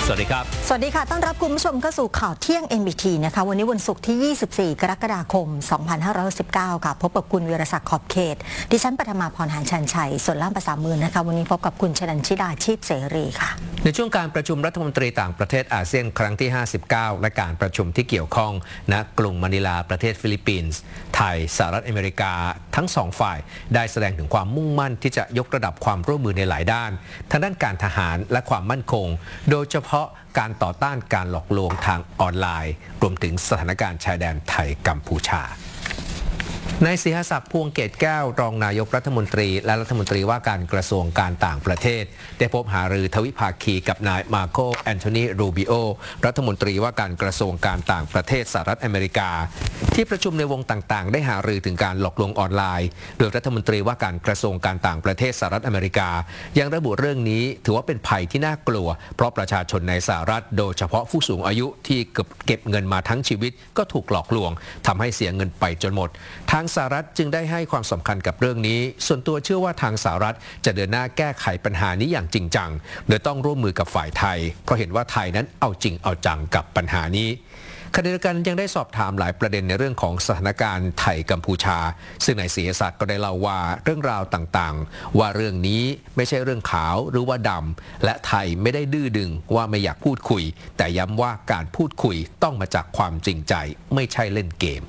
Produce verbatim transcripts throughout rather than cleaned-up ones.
สวัสดีครับสวัสดีค่ะต้อนรับคุณผู้ชมเข้าสู่ข่าวเที่ยง เอ็น บี ที นะคะวันนี้วันศุกร์ที่ยี่สิบสี่กรกฎาคมสองพันห้าร้อยสิบเก้าค่ะพบกับคุณวีรศักดิ์ขอบเขตดิฉันปฐมาพรหารชันชัยส่วนล่ามภาษามือนะคะวันนี้พบกับคุณชนันชิดาชีพเสรีค่ะในช่วงการประชุมรัฐมนตรีต่างประเทศอาเซียนครั้งที่ห้าสิบเก้าและการประชุมที่เกี่ยวข้องณกรุงมะนิลาประเทศฟิลิปปินส์ไทยสหรัฐอเมริกาทั้งสองฝ่ายได้แสดงถึงความมุ่งมั่นที่จะยกระดับความร่วมมือในหลายด้านทั้งด้านการทหารและความมั่นคงโดยเฉพาะการต่อต้านการหลอกลวงทางออนไลน์รวมถึงสถานการณ์ชายแดนไทยกัมพูชานายศิหศักดิ์พวงเกตแก้วรองนายกรัฐมนตรีและรัฐมนตรีว่าการกระทรวงการต่างประเทศได้พบหารือทวิภาคีกับนายมาโกแอนโทนีรูบิโอรัฐมนตรีว่าการกระทรวงการต่างประเทศสหรัฐอเมริกาที่ประชุมในวงต่างๆได้หารือถึงการหลอกลวงออนไลน์โดยรัฐมนตรีว่าการกระทรวงการต่างประเทศสหรัฐอเมริกายังระบุเรื่องนี้ถือว่าเป็นภัยที่น่ากลัวเพราะประชาชนในสหรัฐโดยเฉพาะผู้สูงอายุที่เก็บเงินมาทั้งชีวิตก็ถูกหลอกลวงทำให้เสียเงินไปจนหมดทางสหรัฐจึงได้ให้ความสำคัญกับเรื่องนี้ส่วนตัวเชื่อว่าทางสหรัฐจะเดินหน้าแก้ไขปัญหานี้อย่างจริงจังโดยต้องร่วมมือกับฝ่ายไทยเพราะเห็นว่าไทยนั้นเอาจริงเอาจังกับปัญหานี้ขณะเดียวกันยังได้สอบถามหลายประเด็นในเรื่องของสถานการณ์ไทยกัมพูชาซึ่งนายศิริศักดิ์ก็ได้เล่าว่าเรื่องราวต่างๆว่าเรื่องนี้ไม่ใช่เรื่องขาวหรือว่าดำและไทยไม่ได้ดื้อดึงว่าไม่อยากพูดคุยแต่ย้ำว่าการพูดคุยต้องมาจากความจริงใจไม่ใช่เล่นเกม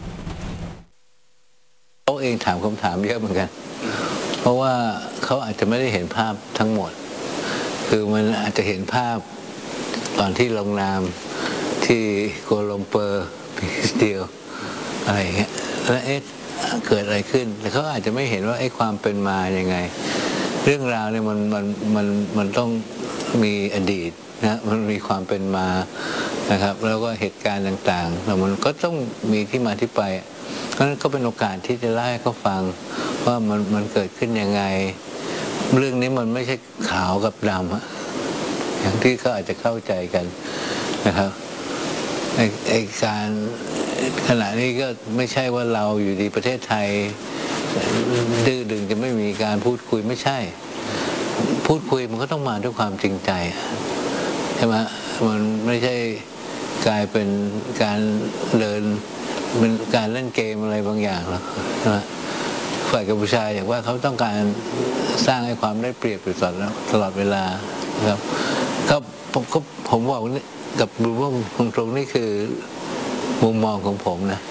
เขาเองถามคำถามเยอะเหมือนกันเพราะว่าเขาอาจจะไม่ได้เห็นภาพทั้งหมดคือมันอาจจะเห็นภาพตอนที่ลงนามที่กัวลาลัมเปอร์ปีเดียวอะไรเงี้ยแล้วเอ๊ะเกิดอะไรขึ้นแต่เขาอาจจะไม่เห็นว่าไอ้ความเป็นมายังไงเรื่องราวเนี่ยมันมันมันมันต้องมีอดีตนะมันมีความเป็นมานะครับแล้วก็เหตุการณ์ต่างๆแล้วมันก็ต้องมีที่มาที่ไปเพราะฉะนั้นก็เป็นโอกาสที่จะเล่าให้เขาฟังว่ามันมันเกิดขึ้นยังไงเรื่องนี้มันไม่ใช่ขาวกับดำอะอย่างที่เขาอาจจะเข้าใจกันนะครับไอ้ไอ้การขณะนี้ก็ไม่ใช่ว่าเราอยู่ดีประเทศไทยดื้อดึงจะไม่มีการพูดคุยไม่ใช่พูดคุยมันก็ต้องมาด้วยความจริงใจใช่ไหมมันไม่ใช่กลายเป็นการเดินเป็นการเล่นเกมอะไรบางอย่างหรอกนะฝ่ายกัมพูชาอย่างว่าเขาต้องการสร้างให้ความได้เปรียบอยู่ตลอดตลอดเวลาครับก็ผมก็ผมบอกกับดูว่าตรงนี้คือมุมมองของผมนะ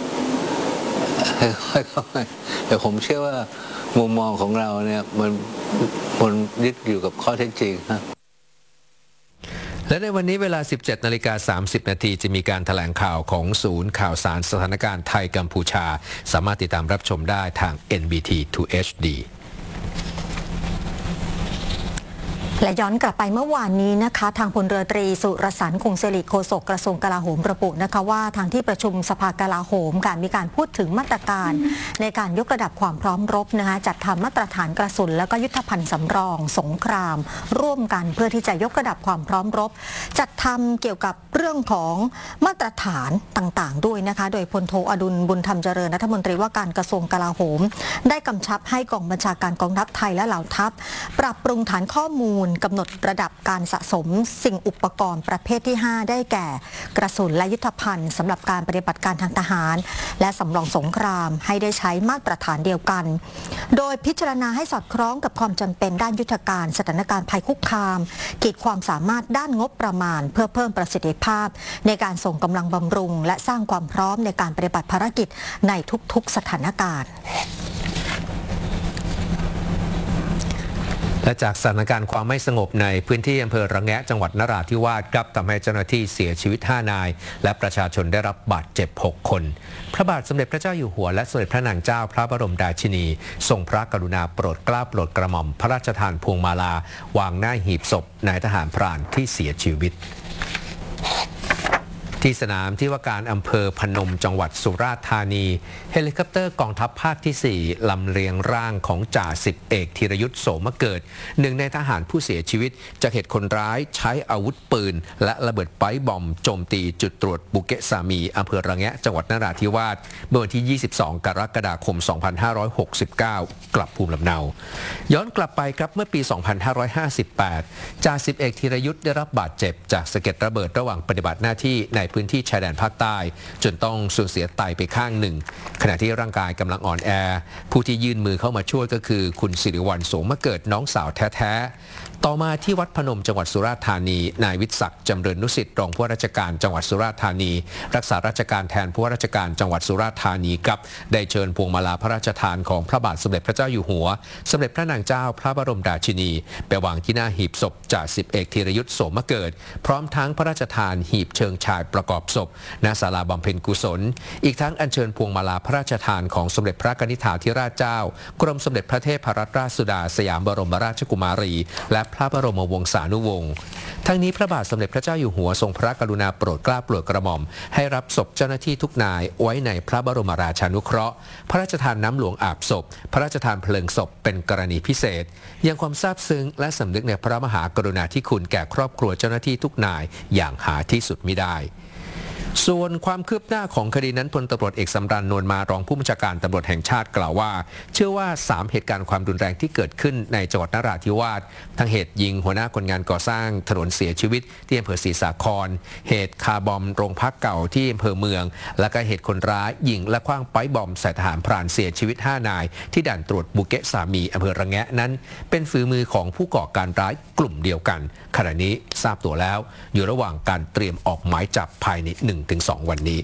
แต่ผมเชื่อว่ามุมมองของเราเนี่ยมันมันยึดอยู่กับข้อเท็จจริงครับและในวันนี้เวลา สิบเจ็ดนาฬิกาสามสิบนาทีจะมีการแถลงข่าวของศูนย์ข่าวสารสถานการณ์ไทยกัมพูชาสามารถติดตามรับชมได้ทาง เอ็น บี ที ทู เอช ดีและย้อนกลับไปเมื่อวานนี้นะคะทางพลเรือตรีสุรสันต์คงสิริโฆษกกระทรวงกลาโหมระบุนะคะว่าทางที่ประชุมสภากลาโหมการมีการพูดถึงมาตรการในการยกระดับความพร้อมรบนะคะจัดทำมาตรฐานกระสุนและก็ยุทธภัณฑ์สำรองสงครามร่วมกันเพื่อที่จะยกระดับความพร้อมรบจัดทำเกี่ยวกับเรื่องของมาตรฐานต่างๆด้วยนะคะโดยพลโทอดุลบุญธรรมเจริญรัฐมนตรีว่าการกระทรวงกลาโหมได้กำชับให้กองบัญชาการกองทัพไทยและเหล่าทัพปรับปรุงฐานข้อมูลกำหนดระดับการสะสมสิ่งอุปกรณ์ประเภทที่ห้าได้แก่กระสุนและยุทธภัณฑ์สำหรับการปฏิบัติการทางทหารและสำรองสงครามให้ได้ใช้มาตรฐานเดียวกันโดยพิจารณาให้สอดคล้องกับความจำเป็นด้านยุทธการสถานการณ์ภัยคุกคามขีดความสามารถด้านงบประมาณเพื่อเพิ่มประสิทธิภาพในการส่งกำลังบำรุงและสร้างความพร้อมในการปฏิบัติภารกิจในทุกๆสถานการณ์และจากสถานการณ์ความไม่สงบในพื้นที่อำเภอระแงะจังหวัดนราธิวาสครับทำให้เจ้าหน้าที่เสียชีวิตห้านายและประชาชนได้รับบาดเจ็บหกคนพระบาทสมเด็จพระเจ้าอยู่หัวและสมเด็จพระนางเจ้าพระบรมราชินีทรงพระกรุณาโปรดเกล้าโปรดกระหม่อมพระราชทานพวงมาลาวางหน้าหีบศพนายทหารพรานที่เสียชีวิตที่สนามที่ว่าการอำเภอพนมจังหวัดสุราษฎร์ธานีเฮลิคอปเตอร์กองทัพภาคที่สี่ลำเลียงร่างของจ่าสิบเอกธีรยุทธโสมเกิดหนึ่งในทหารผู้เสียชีวิตจากเหตุคนร้ายใช้อาวุธปืนและระเบิดไป๊บอมโจมตีจุดตรวจบุเกะสามีอำเภอระแงะจังหวัดนราธิวาสเมื่อวันที่ยี่สิบสองกรกฎาคมสองพันห้าร้อยหกสิบเก้ากลับภูมิลำเนาย้อนกลับไปครับเมื่อปีสองพันห้าร้อยห้าสิบแปดจ่าสิบเอกธีรยุทธได้รับบาดเจ็บจากสะเก็ดระเบิดระหว่างปฏิบัติหน้าที่ในพื้นที่ชายแดนภาคใต้จนต้องสูญเสียไตไปข้างหนึ่งขณะที่ร่างกายกำลังอ่อนแอผู้ที่ยื่นมือเข้ามาช่วยก็คือคุณสิริวัลย์โสมเกิดน้องสาวแท้ๆต่อมาที่วัดพนมจังหวัดสุราษฎร์ธานีนายวิศักดิ์จำเริญนุสิทธิ์รองผู้ว่าราชการจังหวัดสุราษฎร์ธานีรักษาราชการแทนผู้ว่าราชการจังหวัดสุราษฎร์ธานีกับได้เชิญพวงมาลาพระราชทานของพระบาทสมเด็จพระเจ้าอยู่หัวสมเด็จพระนางเจ้าพระบรมราชินีไปวางที่หน้าหีบศพจ่าสิบเอกธีรยุทธโสมเกิดพร้อมทั้งพระราชทานหีบเชิงชายประกอบศพณศาลาบำเพ็ญกุศลอีกทั้งอัญเชิญพวงมาลาพระราชทานของสมเด็จพระกนิษฐาธิราชเจ้ากรมสมเด็จพระเทพรัตนราชสุดาสยามบรมราชกุมารีและพระบรมวงศานุวงศ์ทั้งนี้พระบาทสมเด็จพระเจ้าอยู่หัวทรงพระกรุณาโปรดเกล้าโปรดกระหม่อมให้รับศพเจ้าหน้าที่ทุกนายไว้ในพระบรมราชานุเคราะห์พระราชทานน้ำหลวงอาบศพพระราชทานเพลิงศพเป็นกรณีพิเศษยังความซาบซึ้งและสำนึกในพระมหากรุณาธิคุณแก่ครอบครัวเจ้าหน้าที่ทุกนายอย่างหาที่สุดมิได้ส่วนความคืบหน้าของคดีนั้นพลตำรวจเอกสำราญนวลมารองผู้บัญชาการตำรวจแห่งชาติกล่าวว่าเชื่อว่าสามเหตุการณ์ความรุนแรงที่เกิดขึ้นในจังหวัดนราธิวาสทั้งเหตุยิงหัวหน้าคนงานก่อสร้างถนนเสียชีวิตที่อำเภอศรีสาครเหตุคาร์บอมโรงพักเก่าที่อำเภอเมืองและก็เหตุคนร้ายยิงและคว้างไป๊บอมใส่ทหารพรานเสียชีวิตห้านายที่ด่านตรวจบุเกะสามีอำเภอระแงะนั้นเป็นฝีมือของผู้ก่อการร้ายกลุ่มเดียวกันขณะนี้ทราบตัวแล้วอยู่ระหว่างการเตรียมออกหมายจับภายใน หนึ่งถึงสอง วันนี้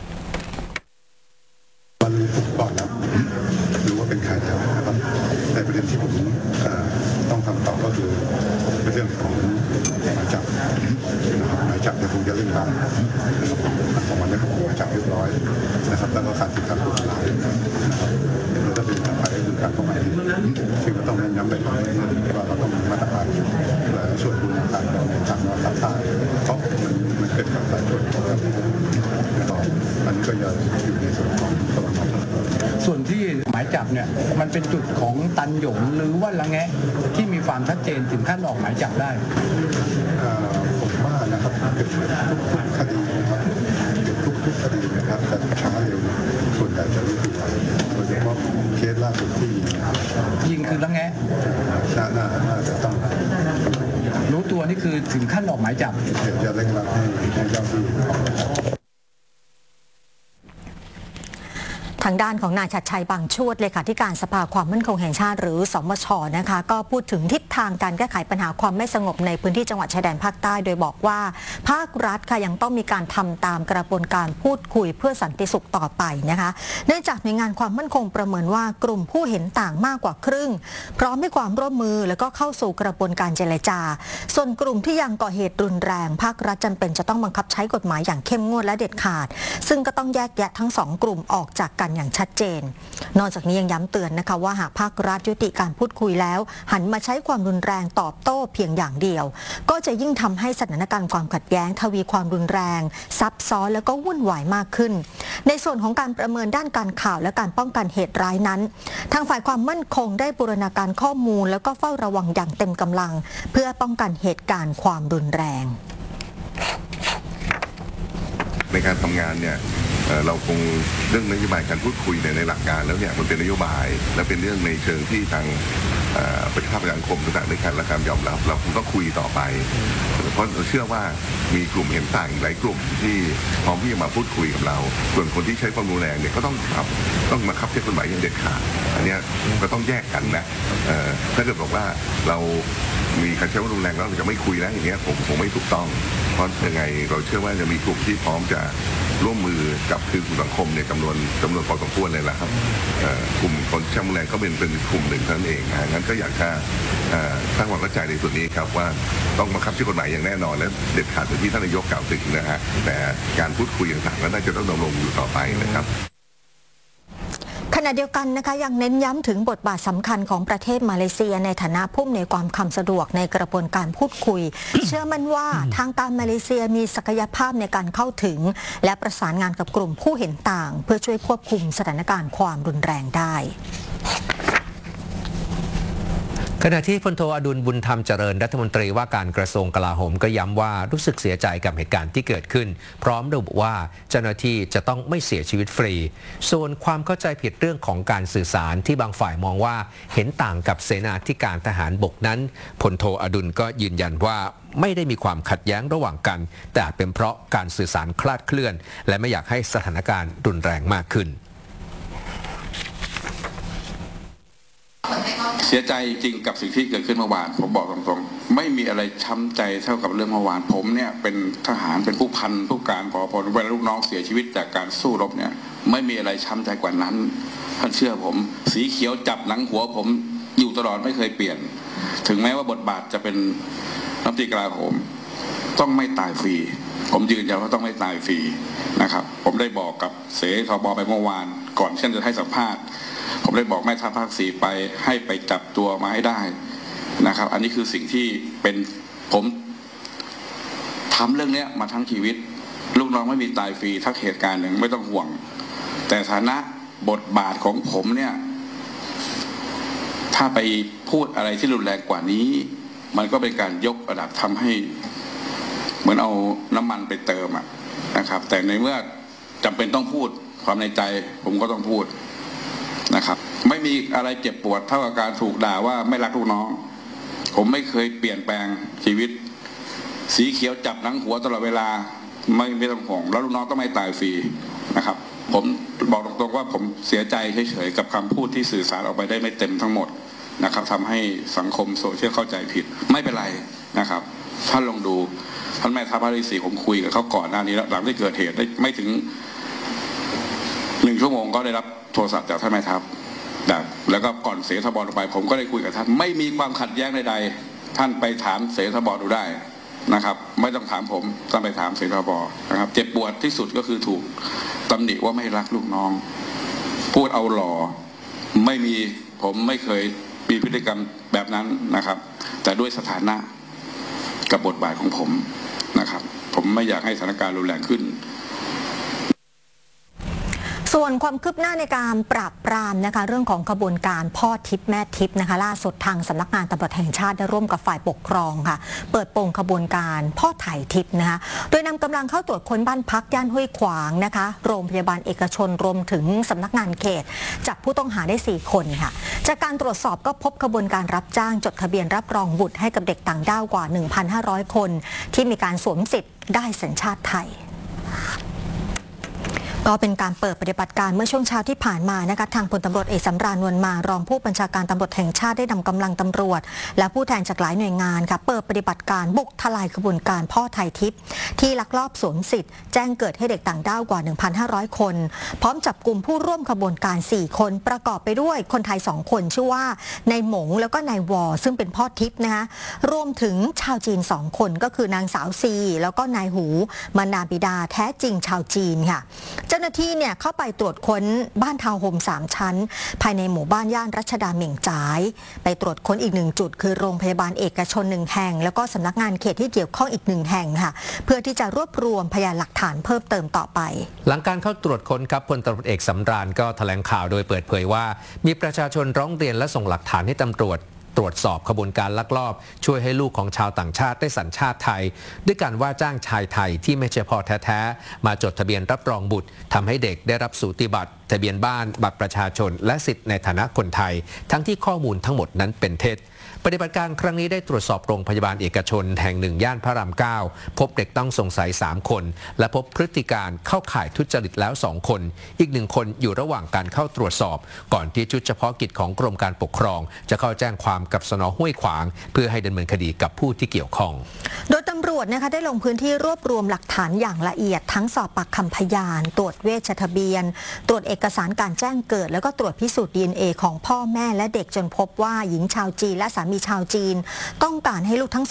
มันก่อนแล้วหรือว่าเป็นใครแล้วนะครับในประเด็นที่ผมต้องทำต่อก็คือเป็นเรื่องของหมายจับนะครับหมายจับเนี่ยคงจะเรื่องบ้างนะครับของวันนี้ผมหมายจับเรียบร้อยนะครับแล้วก็การติดตามกฎหมายนะครับแล้วก็เป็นการไปก็คือการเข้ามาซึ่งก็ต้องย้ำแบบนี้ว่าเราต้องมีมาตรการส่วนบูรณาการในทางภาคใต้เพราะมันมันเกิดกับหลายส่วนนะครับอันนี้ก็จะอยู่ในส่วนของตะวันออกส่วนที่หมายจับเนี่ยมันเป็นจุดของตันหยงหรือว่าละแงะที่มีความชัดเจนถึงขั้นออกหมายจับได้ผมว่านะครับเกิดทุกๆคดีนะครับเกิดทุกๆคดีนะครับแต่ช้าเร็วส่วนใหญ่จะรู้ตัวโดยเฉพาะเคสล่าสุดที่ยิงคือละแงะน่าน่าจะต้องรู้ตัวนี่คือถึงขั้นออกหมายจับเดี๋ยวจะเร่งรัดให้ให้เจ้าที่ทางด้านของนายชัดชัยบางชวดเลขาธิการสภาความมั่นคงแห่งชาติหรือสมช.นะคะก็พูดถึงทิศทางการแก้ไขปัญหาความไม่สงบในพื้นที่จังหวัดชายแดนภาคใต้โดยบอกว่าภาครัฐค่ะยังต้องมีการทำตามกระบวนการพูดคุยเพื่อสันติสุขต่อไปนะคะเนื่องจากหน่วยงานความมั่นคงประเมินว่ากลุ่มผู้เห็นต่างมากกว่าครึ่งพร้อมให้ความร่วมมือแล้วก็เข้าสู่กระบวนการเจรจาส่วนกลุ่มที่ยังก่อเหตุรุนแรงภาครัฐจำเป็นจะต้องบังคับใช้กฎหมายอย่างเข้มงวดและเด็ดขาดซึ่งก็ต้องแยกแยะทั้งสองกลุ่มออกจากกันอย่างชัดเจนนอกจากนี้ยังย้ำเตือนนะคะว่าหากภาครัฐยุติการพูดคุยแล้วหันมาใช้ความรุนแรงตอบโต้เพียงอย่างเดียวก็จะยิ่งทำให้สถานการณ์ความขัดแย้งทวีความรุนแรงซับซ้อนแล้วก็วุ่นวายมากขึ้นในส่วนของการประเมินด้านการข่าวและการป้องกันเหตุร้ายนั้นทางฝ่ายความมั่นคงได้บูรณาการข้อมูลแล้วก็เฝ้าระวังอย่างเต็มกำลังเพื่อป้องกันเหตุการณ์ความรุนแรงในการทำงานเนี่ยเราคงเรื่องนโยบายการพูดคุยในในหลักการแล้วเนี่ยมันเป็นนโยบายและเป็นเรื่องในเชิงที่ทางประชาสังคมต่างๆในการและการยอมรับเราคงต้องคุยต่อไปเพราะเราเชื่อว่ามีกลุ่มเห็นต่างอีกหลายกลุ่มที่พร้อมที่จะมาพูดคุยกับเราส่วนคนที่ใช้ความรุนแรงเนี่ยก็ต้องครับต้องมาคับใช้กฎหมายอย่างเด็ดขาดอันนี้ก็ต้องแยกกันนะถ้าเกิดบอกว่าเรามีการใช้ความรุนแรงแล้วเราจะไม่คุยแล้วอย่างเงี้ยผมผมไม่ถูกต้องเพราะยังไงเราเชื่อว่าจะมีกลุ่มที่พร้อมจะร่วมมือกับคือกลุ่มสังคมเนี่ยจำนวนจำนวนพอสมควรเลยแหละครับกลุ่มคนใช้ความรุนแรงก็เป็นเป็นกลุ่มหนึ่งเท่านั้นเองนะงั้นก็อยากจะสร้างความเข้าใจในส่วนนี้ครับว่าต้องบังคับใช้กฎหมายอย่างแน่นอนและเด็ดขาดอย่างที่ท่านนายกกล่าวถึงนะฮะแต่การพูดคุยต่างๆก็น่าจะต้องดำรงอยู่ต่อไปนะครับขณะณะเดียวกันนะคะยังเน้นย้ำถึงบทบาทสำคัญของประเทศมาเลเซียในฐานะผู้อำนวยความความสะดวกในกระบวนการพูดคุย เชื่อมั่นว่าทางการมาเลเซียมีศักยภาพในการเข้าถึงและประสานงานกับกลุ่มผู้เห็นต่างเพื่อช่วยควบคุมสถานการณ์ความรุนแรงได้ขณะที่พลโทอดุลบุญธรรมเจริญรัฐมนตรีว่าการกระทรวงกลาโหมก็ย้ำว่ารู้สึกเสียใจกับเหตุการณ์ที่เกิดขึ้นพร้อมระบุว่าเจ้าหน้าที่จะต้องไม่เสียชีวิตฟรีส่วนความเข้าใจผิดเรื่องของการสื่อสารที่บางฝ่ายมองว่าเห็นต่างกับเสนาธิการทหารบกนั้นพลโทอดุลก็ยืนยันว่าไม่ได้มีความขัดแย้งระหว่างกันแต่อาจเป็นเพราะการสื่อสารคลาดเคลื่อนและไม่อยากให้สถานการณ์รุนแรงมากขึ้นเสียใจจริงกับสิ่งที่เกิดขึ้นเมื่อวานผมบอกตรงๆไม่มีอะไรช้ำใจเท่ากับเรื่องเมื่อวานผมเนี่ยเป็นทหารเป็นผู้พันผู้การพอพอเวลาลูกน้องเสียชีวิตจากการสู้รบเนี่ยไม่มีอะไรช้ำใจกว่านั้นท่านเชื่อผมสีเขียวจับหนังหัวผมอยู่ตลอดไม่เคยเปลี่ยนถึงแม้ว่าบทบาทจะเป็นรัฐมนตรีกลาโหมต้องไม่ตายฟรีผมยืนยันว่าต้องไม่ตายฟรีนะครับผมได้บอกกับเสทบไปเมื่อวานก่อนที่จะให้สัมภาษณ์ผมได้บอกแม่ทัพภาคสี่ไปให้ไปจับตัวมาให้ได้นะครับอันนี้คือสิ่งที่เป็นผมทำเรื่องนี้มาทั้งชีวิตลูกน้องไม่มีตายฟรีทักเหตุการณ์หนึ่งไม่ต้องห่วงแต่ฐานะบทบาทของผมเนี่ยถ้าไปพูดอะไรที่รุนแรงกว่านี้มันก็เป็นการยกระดับทำให้เหมือนเอาน้ำมันไปเติมอะนะครับแต่ในเมื่อจำเป็นต้องพูดความในใจผมก็ต้องพูดนะครับไม่มีอะไรเจ็บปวดเท่ากับการถูกด่าว่าไม่รักลูกน้องผมไม่เคยเปลี่ยนแปลงชีวิตสีเขียวจับหนังหัวตลอดเวลาไม่ไม่ต้องห่วงแล้วลูกน้องต้องไม่ตายฟรีนะครับผมบอกตรงๆว่าผมเสียใจเฉยๆกับคำพูดที่สื่อสารออกไปได้ไม่เต็มทั้งหมดนะครับทำให้สังคมโซเชียลเข้าใจผิดไม่เป็นไรนะครับท่านลองดูท่านแม่ทัพภาคที่สี่ผมคุยกับเขาก่อนหน้านี้แล้วหลังที่เกิดเหตุได้ไม่ถึงหนึ่งชั่วโมงก็ได้รับโทรศัพท์จากท่านแม่ทัพแล้วก็ก่อนเสทบลงไปผมก็ได้คุยกับท่านไม่มีความขัดแย้งใดๆท่านไปถามเสทบดูได้นะครับไม่ต้องถามผมท่านไปถามเสทบนะครับเจ็บปวดที่สุดก็คือถูกตำหนิว่าไม่รักลูกน้องพูดเอาหล่อไม่มีผมไม่เคยมีพฤติกรรมแบบนั้นนะครับแต่ด้วยสถานะกับบทบาทของผมนะครับผมไม่อยากให้สถานการณ์รุนแรงขึ้นส่วนความคืบหน้าในการปราบปรามนะคะเรื่องของขบวนการพ่อทิพย์แม่ทิพย์นะคะล่าสุดทางสำนักงานตำรวจแห่งชาติได้ร่วมกับฝ่ายปกครองค่ะเปิดโปงขบวนการพ่อไถ่ทิพย์นะคะโดยนำกำลังเข้าตรวจค้นบ้านพักย่านห้วยขวางนะคะโรงพยาบาลเอกชนรวมถึงสำนักงานเขตจับผู้ต้องหาได้สี่คนค่ะจากการตรวจสอบก็พบขบวนการรับจ้างจดทะเบียนรับรองบุตรให้กับเด็กต่างด้าวกว่า หนึ่งพันห้าร้อย คนที่มีการสวมสิทธิ์ได้สัญชาติไทยก็เป็นการเปิดปฏิบัติการเมื่อช่วงเช้าที่ผ่านมานะคะทางพลตำรวจเอกสำราญ นวลมารองผู้บัญชาการตำรวจแห่งชาติได้นำกำลังตำรวจและผู้แทนจากหลายหน่วยงานค่ะเปิดปฏิบัติการบุกทลายขบวนการพ่อไถ่ทิพย์ที่ลักลอบสวมสิทธิ์แจ้งเกิดให้เด็กต่างด้าวกว่า หนึ่งพันห้าร้อย คนพร้อมจับกลุ่มผู้ร่วมขบวนการสี่คนประกอบไปด้วยคนไทยสองคนชื่อว่านายหมงแล้วก็นายวอซึ่งเป็นพ่อทิพย์นะคะรวมถึงชาวจีนสองคนก็คือนางสาวซีแล้วก็นายหูมารดาบิดาแท้จริงชาวจีนค่ะเจ้าหน้าที่เนี่ยเข้าไปตรวจค้นบ้านทาวน์โฮมสามชั้นภายในหมู่บ้านย่านรัชดาเหม่งจ๋ายไปตรวจค้นอีกหนึ่งจุดคือโรงพยาบาลเอกชนหนึ่งแห่งแล้วก็สำนักงานเขตที่เกี่ยวข้องอีกหนึ่งแห่งค่ะเพื่อที่จะรวบรวมพยานหลักฐานเพิ่มเติมต่อไปหลังการเข้าตรวจค้นครับพลตำรวจเอกสำราญก็แถลงข่าวโดยเปิดเผยว่ามีประชาชนร้องเรียนและส่งหลักฐานให้ตำรวจตรวจสอบขบวนการลักลอบช่วยให้ลูกของชาวต่างชาติได้สัญชาติไทยด้วยการว่าจ้างชายไทยที่ไม่ใช่พ่อแท้ๆมาจดทะเบียนรับรองบุตรทำให้เด็กได้รับสูติบัตรทะเบียนบ้านบัตรประชาชนและสิทธิในฐานะคนไทยทั้งที่ข้อมูลทั้งหมดนั้นเป็นเท็จปฏิบัติการครั้งนี้ได้ตรวจสอบโรงพยาบาลเอกชนแห่งหนึ่งย่านพระรามเก้าพบเด็กต้องสงสัยสามคนและพบพฤติการเข้าข่ายทุจริตแล้วสองคนอีกหนึ่งคนอยู่ระหว่างการเข้าตรวจสอบก่อนที่ชุดเฉพาะกิจของกรมการปกครองจะเข้าแจ้งความกับสน.ห้วยขวางเพื่อให้ดำเนินคดีกับผู้ที่เกี่ยวข้องโดยตำรวจนะคะได้ลงพื้นที่รวบรวมหลักฐานอย่างละเอียดทั้งสอบปากคำพยานตรวจเวชทะเบียนตรวจเอกสารการแจ้งเกิดแล้วก็ตรวจพิสูจน์ ดี เอ็น เอ ของพ่อแม่และเด็กจนพบว่าหญิงชาวจีนและสามีชาวจีนต้องการให้ลูกทั้ง